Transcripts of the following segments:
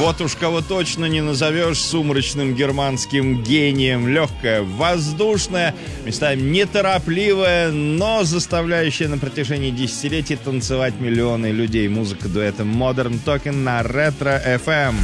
Вот уж кого точно не назовешь сумрачным германским гением. Легкая, воздушная, местами неторопливая, но заставляющая на протяжении десятилетий танцевать миллионы людей. Музыка дуэта Modern Talking на Ретро FM.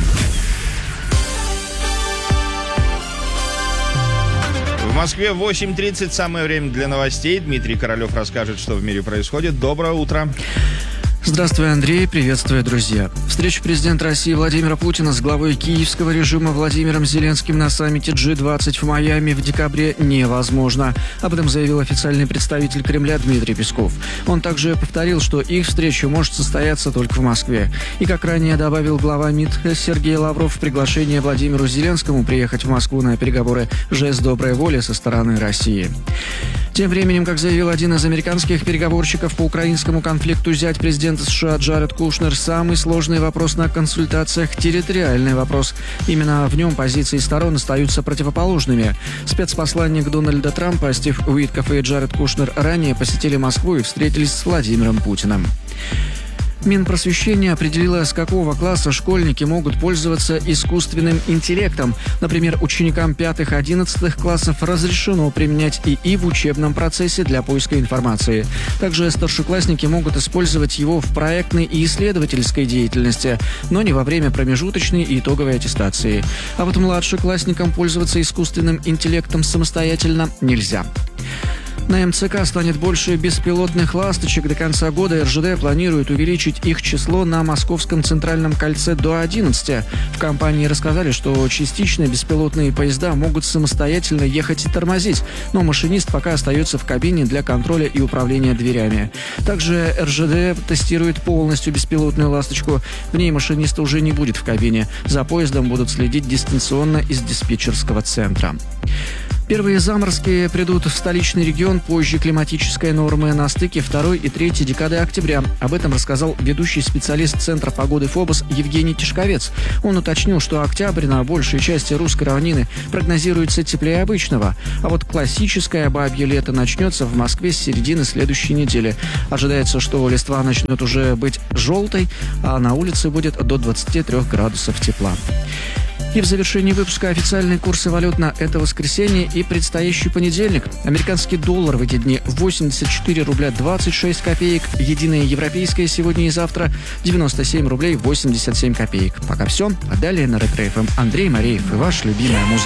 В Москве 8:30, самое время для новостей. Дмитрий Королев расскажет, что в мире происходит. Доброе утро. Здравствуй, Андрей. Приветствую, друзья. Встреча президента России Владимира Путина с главой киевского режима Владимиром Зеленским на саммите G20 в Майами в декабре невозможна. Об этом заявил официальный представитель Кремля Дмитрий Песков. Он также повторил, что их встреча может состояться только в Москве. И, как ранее добавил глава МИД Сергей Лавров, приглашение Владимиру Зеленскому приехать в Москву на переговоры – жест доброй воли со стороны России. Тем временем, как заявил один из американских переговорщиков по украинскому конфликту, зять президента США Джаред Кушнер, самый сложный вопрос на консультациях – территориальный вопрос. Именно в нем позиции сторон остаются противоположными. Спецпосланник Дональда Трампа Стив Уиткоф и Джаред Кушнер ранее посетили Москву и встретились с Владимиром Путиным. Минпросвещение определило, с какого класса школьники могут пользоваться искусственным интеллектом. Например, ученикам 5-11 классов разрешено применять ИИ в учебном процессе для поиска информации. Также старшеклассники могут использовать его в проектной и исследовательской деятельности, но не во время промежуточной и итоговой аттестации. А вот младшеклассникам пользоваться искусственным интеллектом самостоятельно нельзя. На МЦК станет больше беспилотных ласточек. До конца года РЖД планирует увеличить их число на Московском центральном кольце до 11. В компании рассказали, что частично беспилотные поезда могут самостоятельно ехать и тормозить, но машинист пока остается в кабине для контроля и управления дверями. Также РЖД тестирует полностью беспилотную ласточку. В ней машиниста уже не будет в кабине. За поездом будут следить дистанционно из диспетчерского центра. Первые заморозки придут в столичный регион позже климатической нормы на стыке 2 и 3 декады октября. Об этом рассказал ведущий специалист Центра погоды ФОБОС Евгений Тишковец. Он уточнил, что октябрь на большей части русской равнины прогнозируется теплее обычного. А вот классическое бабье лето начнется в Москве с середины следующей недели. Ожидается, что листва начнет уже быть желтой, а на улице будет до 23 градусов тепла. И в завершении выпуска официальные курсы валют на это воскресенье и предстоящий понедельник. Американский доллар в эти дни 84 рубля 26 копеек. Единая европейская сегодня и завтра 97 рублей 87 копеек. Пока все. А далее на Ретро FM Андрей Мареев и ваша любимая музыка.